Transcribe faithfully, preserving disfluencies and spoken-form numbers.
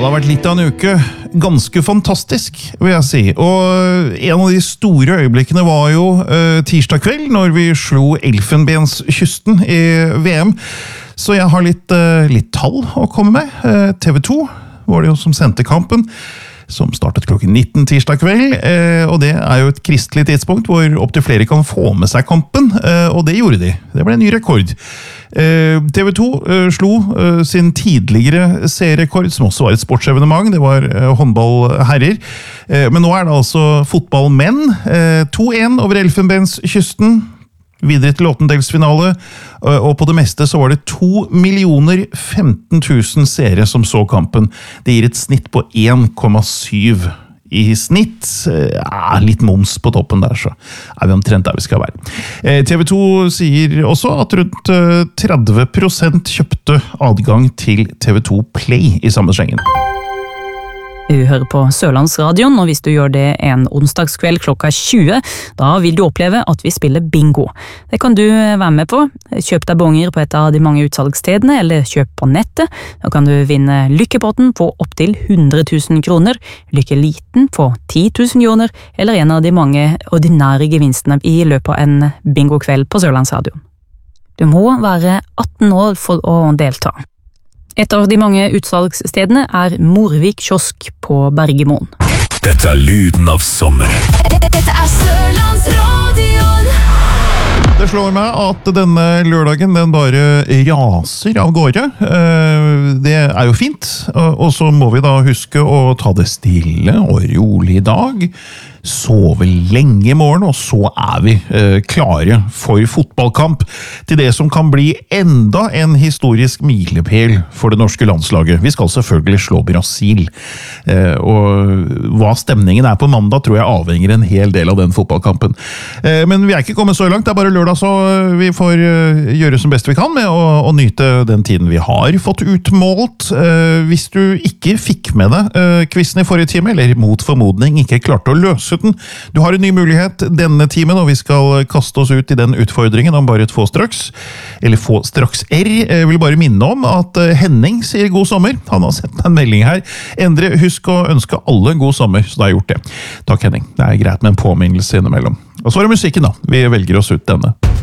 det har vært litt av en uke. Ganske fantastisk, vil jeg si. Og en av de store øyeblikkene var jo uh, tirsdag kveld, når vi slo Elfenbenskysten i V M. Så jeg har litt, uh, litt tall å komme med. Uh, T V to var det jo som sendte kampen, som startet klokken nitten tirsdag kveld, uh, og det er jo et kristelig tidspunkt hvor opp til flere kan få med seg kampen, uh, og det gjorde de. Det ble en ny rekord. T V to slo sin tidligere serierekord, som også var et sportsevenement. Det var håndballherrer. Men nå er det altså fotballmenn. to en over Elfenbenskysten. Videre til åttendelsfinale. Og på det meste så var det to millioner femten tusen seere som så kampen. Det gir et snitt på en komma syv. I snitt, ja, litt moms på toppen der, så er vi omtrent der vi skal være. T V to sier også at rundt tretti prosent kjøpte adgang til T V to Play i samme slengen. Du hører på Sørlandsradion, og hvis du gjør det en onsdagskveld klokka tjue, da vil du oppleve at vi spiller bingo. Det kan du være med på. Kjøp deg bonger på et av de mange utsalgsstedene, eller kjøp på nettet. Da kan du vinne lykkepotten på opptil hundre tusen kroner, lykkeliten på ti tusen kroner, eller en av de mange ordinære gevinstene i løpet av en bingokveld på Sørlandsradion. Du må være atten år for å delta. Et av de mange utsalgsstedene er Morvik kiosk på Bergemoen. Dette er lyden av sommer. Dette er Sørlandsradion. Det slår meg at denne lørdagen den bare raser av gårde. Det er jo fint, og så må vi da huske å ta det stille og rolig i dag. Sove lenge i morgen, og så er vi eh, klare for fotballkamp til det som kan bli enda en historisk milepæl for det norske landslaget. Vi skal selvfølgelig slå Brasil, eh, og hva stemningen er på mandag tror jeg avhenger en hel del av den fotballkampen. Eh, men vi er ikke kommet så langt, det er bare lørdag, så vi får eh, gjøre som best vi kan med å, å nyte den tiden vi har fått utmålt. Eh, hvis du ikke fikk med deg eh, quizen i forrige time, eller mot formodning ikke klarte å løse den. Du har en ny mulighet denne timen, og vi skal kaste oss ut i den utfordringen om bare et få straks. Eller få straks R. Jeg vil bare minne om at Henning sier god sommer. Han har sendt en melding her. Endre, husk å ønske alle god sommer, så da har jeg gjort det. Takk, Henning. Det er greit med en påminnelse innimellom. Og så er det musikken da. Vi velger oss ut denne.